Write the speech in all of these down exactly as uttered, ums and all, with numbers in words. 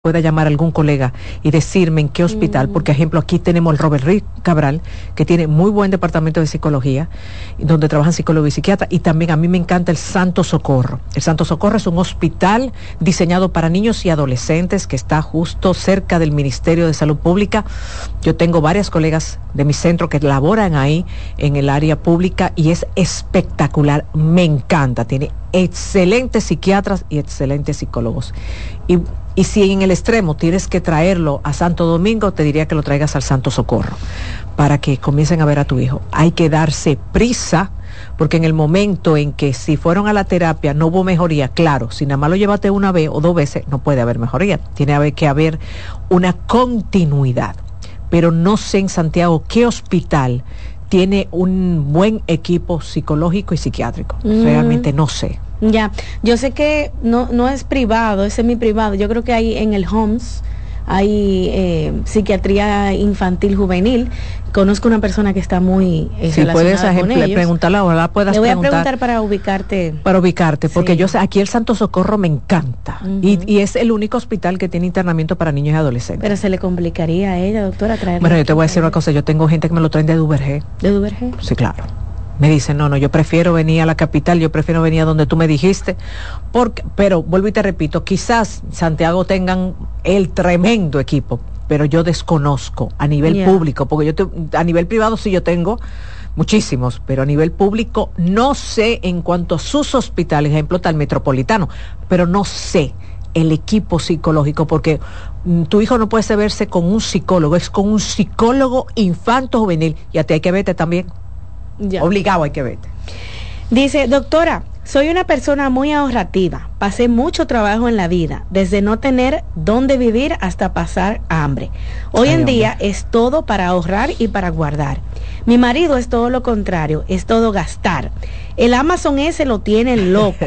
pueda llamar a algún colega y decirme en qué hospital, mm. porque ejemplo aquí tenemos el Robert Reed Cabral, que tiene muy buen departamento de psicología, donde trabajan psicólogos y psiquiatras, y también a mí me encanta el Santo Socorro. El Santo Socorro es un hospital diseñado para niños y adolescentes que está justo cerca del Ministerio de Salud Pública. Yo tengo varias colegas de mi centro que laboran ahí en el área pública y es espectacular, me encanta, tiene excelentes psiquiatras y excelentes psicólogos. Y Y si en el extremo tienes que traerlo a Santo Domingo, te diría que lo traigas al Santo Socorro, para que comiencen a ver a tu hijo. Hay que darse prisa, porque en el momento en que si fueron a la terapia no hubo mejoría, claro, si nada más lo llevaste una vez o dos veces, no puede haber mejoría. Tiene que haber una continuidad. Pero no sé en Santiago qué hospital tiene un buen equipo psicológico y psiquiátrico. Mm. Realmente no sé. Ya, yo sé que no no es privado, es semi-privado. Yo creo que hay en el Homs, hay eh, psiquiatría infantil juvenil. Conozco una persona que está muy eh, sí, puedes ejemplo, preguntarle, ojalá puedas Le voy preguntar, a preguntar para ubicarte. Para ubicarte, porque sí. yo sé, aquí el Santo Socorro me encanta. Uh-huh. y, y es el único hospital que tiene internamiento para niños y adolescentes. Pero se le complicaría a ella, doctora, traerla. Bueno, yo te voy a decir una cosa, yo tengo gente que me lo traen de Duvergé. ¿De Duvergé? Sí, claro. Me dicen, no, no, yo prefiero venir a la capital, yo prefiero venir a donde tú me dijiste, porque, pero vuelvo y te repito, quizás Santiago tengan el tremendo equipo, pero yo desconozco a nivel yeah. público, porque yo te, a nivel privado sí yo tengo muchísimos, pero a nivel público no sé en cuanto a sus hospitales, ejemplo tal Metropolitano, pero no sé el equipo psicológico, porque mm, tu hijo no puede verse con un psicólogo, es con un psicólogo infanto juvenil, y a ti hay que verte también. Ya. Obligado hay que verte. Dice, doctora, soy una persona muy ahorrativa. Pasé mucho trabajo en la vida, desde no tener dónde vivir hasta pasar hambre. Hoy Ay, en hombre. día es todo para ahorrar y para guardar. Mi marido es todo lo contrario, es todo gastar. El Amazon ese lo tiene loco.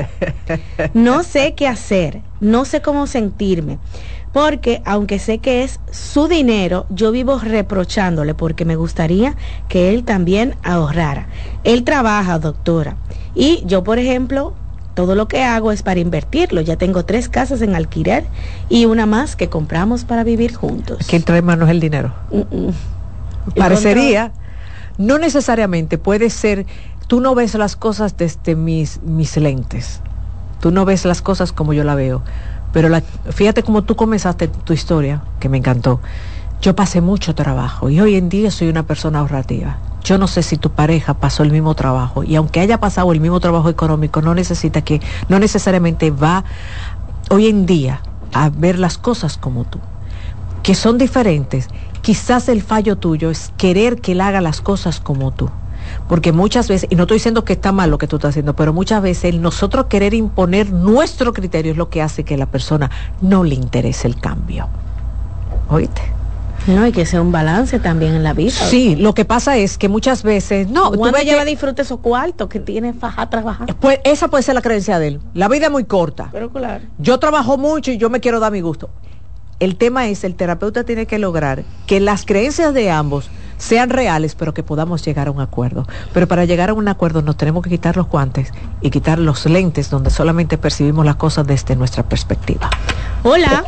No sé qué hacer, no sé cómo sentirme. Porque aunque sé que es su dinero, yo vivo reprochándole porque me gustaría que él también ahorrara. Él trabaja, doctora, y yo, por ejemplo, todo lo que hago es para invertirlo. Ya tengo tres casas en alquiler y una más que compramos para vivir juntos. ¿Qué trae mano es el dinero? Uh-uh. Parecería, no necesariamente, puede ser, tú no ves las cosas desde mis, mis lentes, tú no ves las cosas como yo la veo. Pero la, fíjate cómo tú comenzaste tu historia, que me encantó. Yo pasé mucho trabajo y hoy en día soy una persona ahorrativa. Yo no sé si tu pareja pasó el mismo trabajo, y aunque haya pasado el mismo trabajo económico, no necesita que, no necesariamente va hoy en día a ver las cosas como tú, que son diferentes. Quizás el fallo tuyo es querer que él haga las cosas como tú. Porque muchas veces, y no estoy diciendo que está mal lo que tú estás haciendo, pero muchas veces el nosotros querer imponer nuestro criterio es lo que hace que a la persona no le interese el cambio. ¿Oíste? No, y que sea un balance también en la vida. Sí, lo que pasa es que muchas veces, no, tú ves lleva que disfrute esos cuartos que tiene faja trabajar. Pues esa puede ser la creencia de él. La vida es muy corta. Pero claro. Yo trabajo mucho y yo me quiero dar mi gusto. El tema es, el terapeuta tiene que lograr que las creencias de ambos sean reales, pero que podamos llegar a un acuerdo. Pero para llegar a un acuerdo nos tenemos que quitar los guantes y quitar los lentes donde solamente percibimos las cosas desde nuestra perspectiva. Hola.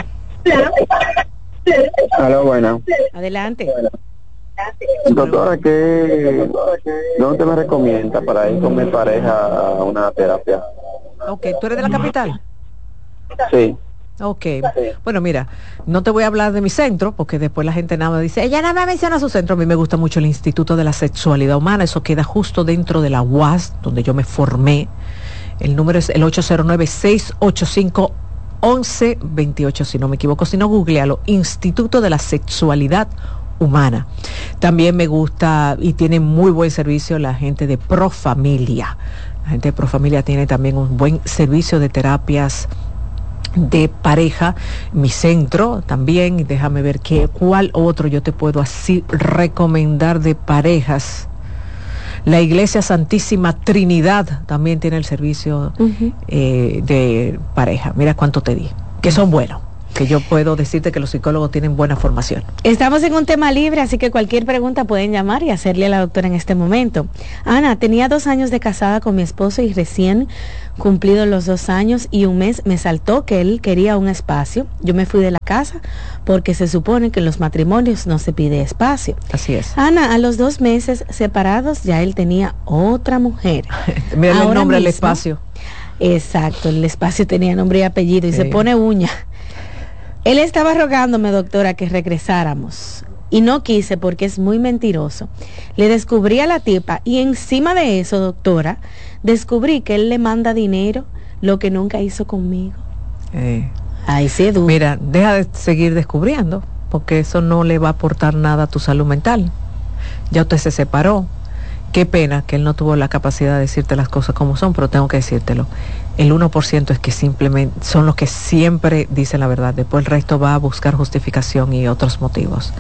Hola, buena. Adelante. Doctora, ¿qué, ¿dónde me recomienda para ir con mi pareja a una terapia? Ok, ¿tú eres de la capital? Sí. Ok, bueno, mira, no te voy a hablar de mi centro, porque después la gente nada más dice, ella nada más menciona su centro. A mí me gusta mucho el Instituto de la Sexualidad Humana, eso queda justo dentro de la U A S, donde yo me formé. El número es el ocho cero nueve, seis ocho cinco, once veintiocho, si no me equivoco, si no, googlealo, Instituto de la Sexualidad Humana. También me gusta y tiene muy buen servicio la gente de Profamilia. La gente de Profamilia tiene también un buen servicio de terapias de pareja. Mi centro también, y déjame ver qué, cuál otro yo te puedo así recomendar de parejas. La Iglesia Santísima Trinidad también tiene el servicio uh-huh. eh, de pareja. Mira cuánto te di, que son buenos. que yo puedo decirte que los psicólogos tienen buena formación. Estamos en un tema libre, así que cualquier pregunta pueden llamar y hacerle a la doctora en este momento. Ana, tenía dos años de casada con mi esposo y recién cumplidos los dos años y un mes me saltó que él quería un espacio. Yo me fui de la casa porque se supone que en los matrimonios no se pide espacio. Así es. Ana, a los dos meses separados ya él tenía otra mujer. Mira el nombre del espacio. Exacto, el espacio tenía nombre y apellido y sí. Se pone uña. Él estaba rogándome, doctora, que regresáramos y no quise porque es muy mentiroso. Le descubrí a la tipa y encima de eso, doctora, descubrí que él le manda dinero, lo que nunca hizo conmigo. Eh. Ay, sí, duro. Mira, deja de seguir descubriendo porque eso no le va a aportar nada a tu salud mental. Ya usted se separó. Qué pena que él no tuvo la capacidad de decirte las cosas como son, pero tengo que decírtelo. El uno por ciento es que simplemente son los que siempre dicen la verdad. Después el resto va a buscar justificación y otros motivos.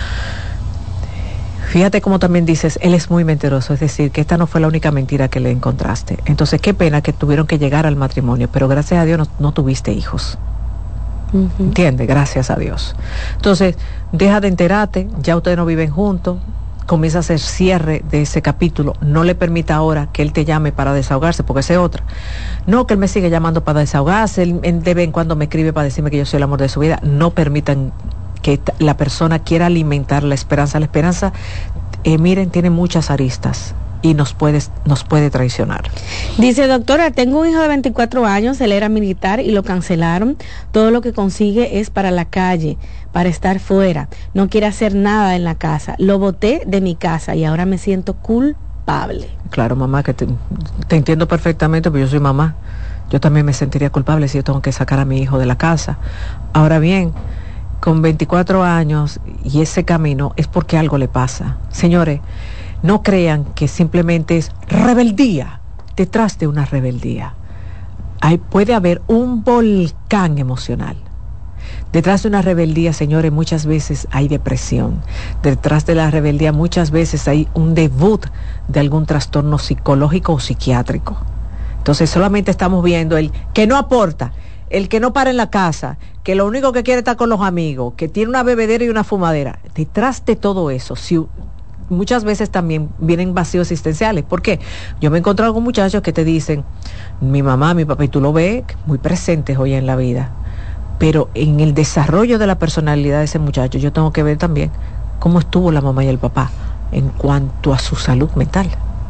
Fíjate cómo también dices, él es muy mentiroso, es decir, que esta no fue la única mentira que le encontraste. Entonces, qué pena que tuvieron que llegar al matrimonio, pero gracias a Dios no, no tuviste hijos. Uh-huh. ¿Entiendes? Gracias a Dios. Entonces, deja de enterarte, ya ustedes no viven juntos. Comienza a hacer cierre de ese capítulo, no le permita ahora que él te llame para desahogarse, porque esa es otra. No que él me sigue llamando para desahogarse, él, él de vez en cuando me escribe para decirme que yo soy el amor de su vida. No permitan que t- la persona quiera alimentar la esperanza. La esperanza, eh, miren, tiene muchas aristas y nos puede, nos puede traicionar. Dice, doctora, tengo un hijo de veinticuatro años, él era militar y lo cancelaron. Todo lo que consigue es para la calle, para estar fuera. No quiere hacer nada en la casa. Lo boté de mi casa y ahora me siento culpable. Claro, mamá, que te, te entiendo perfectamente, porque yo soy mamá. Yo también me sentiría culpable si yo tengo que sacar a mi hijo de la casa. Ahora bien, con veinticuatro años y ese camino es porque algo le pasa. Señores, no crean que simplemente es rebeldía. Detrás de una rebeldía hay, puede haber un volcán emocional. Detrás de una rebeldía, señores, muchas veces hay depresión. Detrás de la rebeldía muchas veces hay un debut de algún trastorno psicológico o psiquiátrico. Entonces solamente estamos viendo el que no aporta, el que no para en la casa, que lo único que quiere estar con los amigos, que tiene una bebedera y una fumadera. Detrás de todo eso, si muchas veces también vienen vacíos existenciales. ¿Por qué? Yo me he encontrado con muchachos que te dicen, mi mamá, mi papá, y tú lo ves muy presentes hoy en la vida, pero en el desarrollo de la personalidad de ese muchacho yo tengo que ver también cómo estuvo la mamá y el papá en cuanto a su salud mental.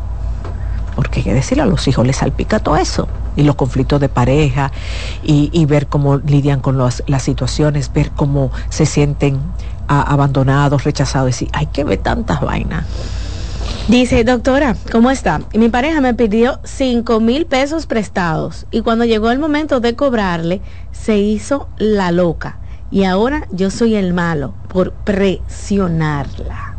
Porque hay que decirle, a los hijos les salpica todo eso, y los conflictos de pareja, y, y ver cómo lidian con los, las situaciones, ver cómo se sienten a, abandonados, rechazados, y hay que ver tantas vainas. Dice, doctora, ¿cómo está? Mi pareja me pidió cinco mil pesos prestados y cuando llegó el momento de cobrarle, se hizo la loca. Y ahora yo soy el malo por presionarla.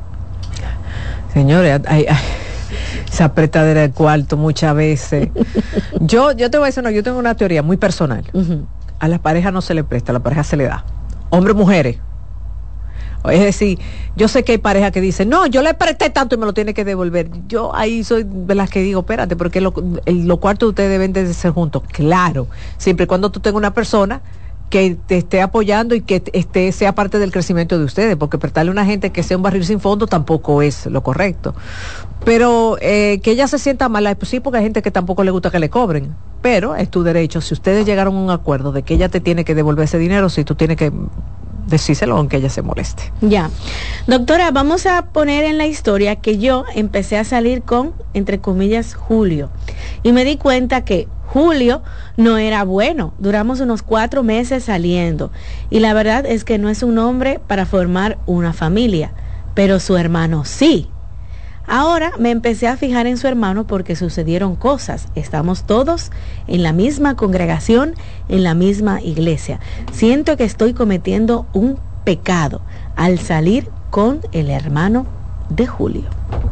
Señores, hay, hay, esa apretadera del cuarto muchas veces. yo, yo te voy a decir, no, yo tengo una teoría muy personal. Uh-huh. A las parejas no se le presta, a la pareja se le da. Hombres, mujeres. Es decir, yo sé que hay parejas que dicen, no, yo le presté tanto y me lo tiene que devolver. Yo ahí soy de las que digo, espérate, porque los lo cuartos de ustedes deben de ser juntos. Claro, siempre y cuando tú tengas una persona que te esté apoyando y que esté, sea parte del crecimiento de ustedes, porque prestarle a una gente que sea un barril sin fondo tampoco es lo correcto. Pero eh, que ella se sienta mala, pues sí, porque hay gente que tampoco le gusta que le cobren, pero es tu derecho. Si ustedes llegaron a un acuerdo de que ella te tiene que devolver ese dinero, si tú tienes que decírselo aunque ella se moleste. Ya. Doctora, vamos a poner en la historia que yo empecé a salir con, entre comillas, Julio. Y me di cuenta que Julio no era bueno. Duramos unos cuatro meses saliendo. Y la verdad es que no es un hombre para formar una familia. Pero su hermano sí. Ahora me empecé a fijar en su hermano porque sucedieron cosas. Estamos todos en la misma congregación, en la misma iglesia. Siento que estoy cometiendo un pecado al salir con el hermano de Julio.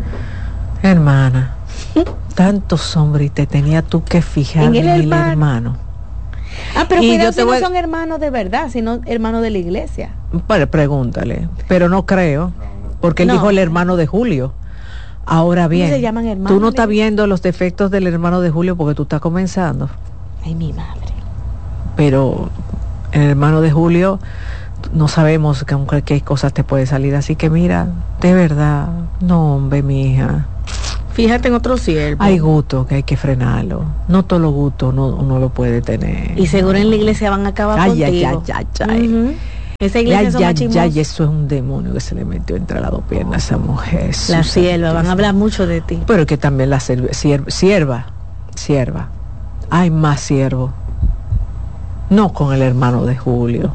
Hermana, tantos hombres y te tenía tú que fijar en el, en el hermano. hermano. Ah, pero cuidado si no son hermanos de verdad, sino hermanos de la iglesia. Pues pregúntale, pero no creo, porque él no. dijo el hermano de Julio. Ahora bien, se llaman hermanos, tú no estás viendo los defectos del hermano de Julio porque tú estás comenzando. Ay, mi madre. Pero el hermano de Julio, no sabemos que con cualquier cosa te puede salir, así que mira, de verdad, no hombre, mi hija. Fíjate en otro siervo. Hay gusto que hay que frenarlo. No todos los gustos uno, uno lo puede tener. Y seguro en la iglesia van a acabar ay, contigo. Ay, ay, ay, ay. Uh-huh. Esa iglesia ya, son ya, machismos. ya, y eso es un demonio que se le metió entre las dos piernas a esa mujer. La sierva, van a hablar mucho de ti. Pero que también la sierva, sierva, sierva. Hay más siervo. No con el hermano de Julio.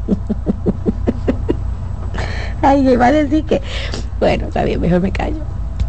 Ay, me va a decir que... Bueno, está bien, mejor me callo.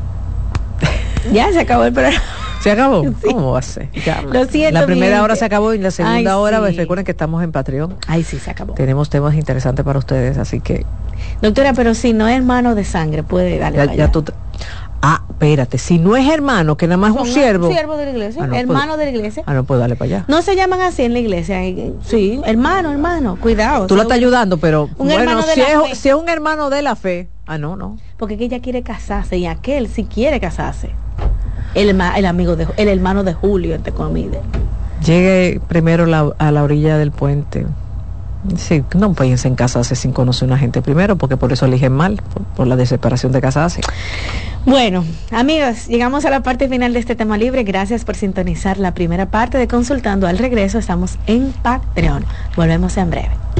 Ya se acabó el programa. ¿Se acabó? Sí. ¿Cómo va a ser? Ya, Lo siento, la primera gente. hora se acabó y la segunda Ay, hora, sí. pues, recuerden que estamos en Patreon. Ay, sí, se acabó. Tenemos temas interesantes para ustedes, así que... Doctora, pero si no es hermano de sangre, puede darle Ya, para ya allá. tú... te- Ah, espérate, si no es hermano, que nada más es un Son siervo. siervo de la iglesia, Ah, no, hermano pues- de la iglesia. Ah, no puedo darle para allá. No se llaman así en la iglesia. eh, Sí, hermano, hermano, cuidado. Tú o la sea, estás ayudando, pero un bueno, hermano de si la fe. es, si es un hermano de la fe, ah, no, no. Porque es que ella quiere casarse y aquel sí quiere casarse. El, ma- el amigo de el hermano de Julio, entre comillas. Llegue primero la- a la orilla del puente. Sí, no piensen en casarse sin conocer a una gente primero, porque por eso eligen mal, por, por la desesperación de casarse. Bueno, amigos, llegamos a la parte final de este tema libre. Gracias por sintonizar la primera parte de Consultando. Al regreso estamos en Patreon. Volvemos en breve.